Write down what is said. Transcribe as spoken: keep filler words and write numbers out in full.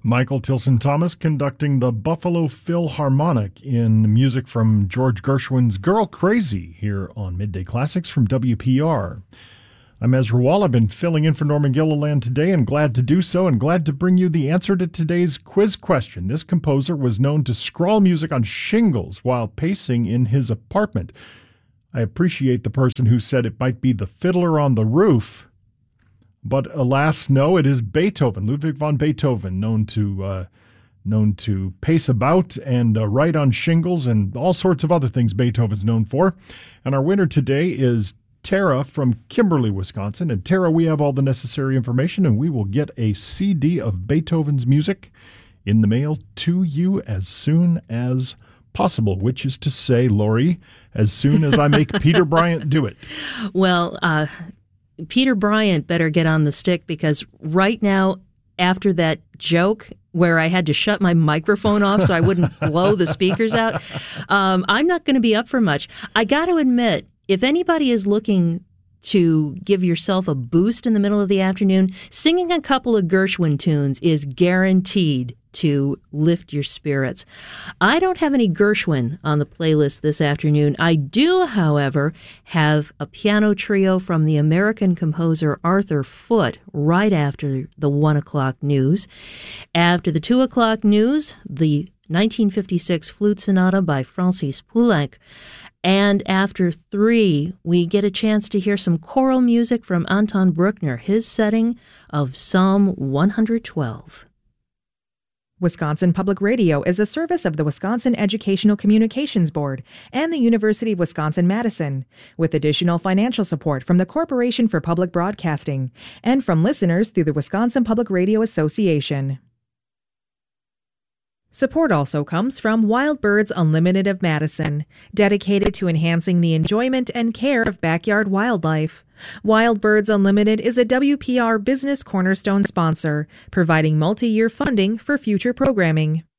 Michael Tilson Thomas conducting the Buffalo Philharmonic in music from George Gershwin's Girl Crazy here on Midday Classics from W P R. I'm Ezra Wall. I've been filling in for Norman Gilliland today and glad to do so and glad to bring you the answer to today's quiz question. This composer was known to scrawl music on shingles while pacing in his apartment. I appreciate the person who said it might be the Fiddler on the Roof. But alas, no, it is Beethoven, Ludwig van Beethoven, known to uh, known to pace about and uh, write on shingles and all sorts of other things Beethoven's known for. And our winner today is Tara from Kimberly, Wisconsin. And Tara, we have all the necessary information, and we will get a C D of Beethoven's music in the mail to you as soon as possible, which is to say, Lori, as soon as I make Peter Bryant do it. Well, uh... Peter Bryant better get on the stick, because right now, after that joke where I had to shut my microphone off so I wouldn't blow the speakers out, um, I'm not going to be up for much. I got to admit, if anybody is looking to give yourself a boost in the middle of the afternoon, singing a couple of Gershwin tunes is guaranteed to lift your spirits. I don't have any Gershwin on the playlist this afternoon. I do, however, have a piano trio from the American composer Arthur Foote right after the one o'clock news. After the two o'clock news, the nineteen fifty-six Flute Sonata by Francis Poulenc. And after three, we get a chance to hear some choral music from Anton Bruckner, his setting of Psalm one twelve. Wisconsin Public Radio is a service of the Wisconsin Educational Communications Board and the University of Wisconsin-Madison, with additional financial support from the Corporation for Public Broadcasting and from listeners through the Wisconsin Public Radio Association. Support also comes from Wild Birds Unlimited of Madison, dedicated to enhancing the enjoyment and care of backyard wildlife. Wild Birds Unlimited is a W P R Business Cornerstone sponsor, providing multi-year funding for future programming.